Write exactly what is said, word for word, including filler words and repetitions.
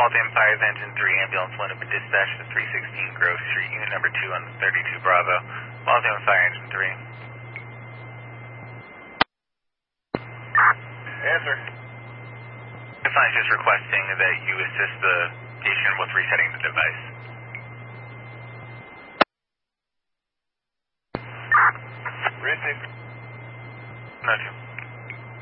Waltham Fires Engine three, Ambulance one, up at dispatch to three sixteen Grove Street, unit number two on the thirty-two Bravo. Waltham Fire Engine three. Answer. Define just requesting that you assist the patient with resetting the device. Receive. Noted.